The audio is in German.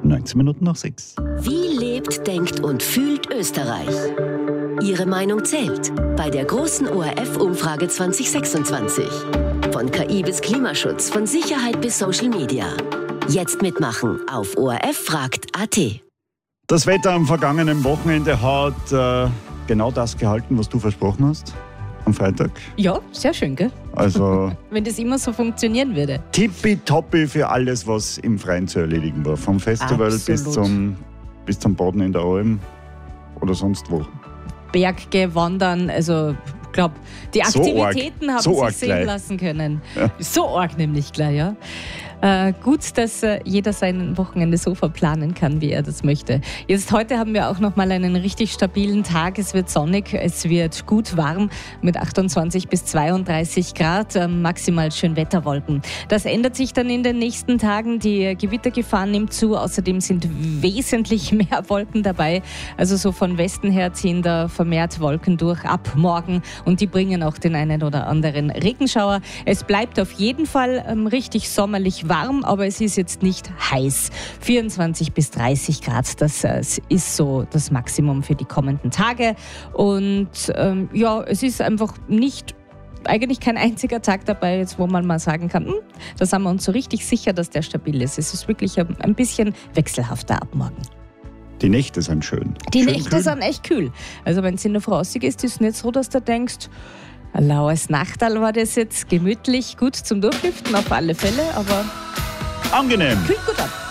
6:19. Wie lebt, denkt und fühlt Österreich? Ihre Meinung zählt bei der großen ORF-Umfrage 2026. Von KI bis Klimaschutz, von Sicherheit bis Social Media. Jetzt mitmachen auf ORF-fragt.at. Das Wetter am vergangenen Wochenende hat genau das gehalten, was du versprochen hast am Freitag. Ja, sehr schön, gell? Also Wenn das immer so funktionieren würde. tippitoppi für alles, was im Freien zu erledigen war. Vom Festival bis zum Baden in der Alm oder sonst wo. Berge, Wandern, also ich glaube, die Aktivitäten haben sich sehen gleich lassen können. Ja. So arg nämlich gleich, ja. Gut, dass jeder sein Wochenende so verplanen kann, wie er das möchte. Jetzt heute haben wir auch noch mal einen richtig stabilen Tag. Es wird sonnig, es wird gut warm mit 28 bis 32 Grad, maximal Schönwetterwolken. Das ändert sich dann in den nächsten Tagen. Die Gewittergefahr nimmt zu. Außerdem sind wesentlich mehr Wolken dabei. Also so von Westen her ziehen da vermehrt Wolken durch ab morgen und die bringen auch den einen oder anderen Regenschauer. Es bleibt auf jeden Fall richtig sommerlich warm, aber es ist jetzt nicht heiß. 24 bis 30 Grad, das ist so das Maximum für die kommenden Tage. Und es ist einfach eigentlich kein einziger Tag dabei, jetzt, wo man mal sagen kann, da sind wir uns so richtig sicher, dass der stabil ist. Es ist wirklich ein bisschen wechselhafter ab morgen. Die Nächte sind schön. Die schön Nächte kühl. sind echt kühl. Also wenn es in der Früh ist, ist es nicht so, dass du denkst, ein laues Nachtal war das jetzt gemütlich, gut zum Durchlüften auf alle Fälle, aber Angenehm. kühlt gut ab.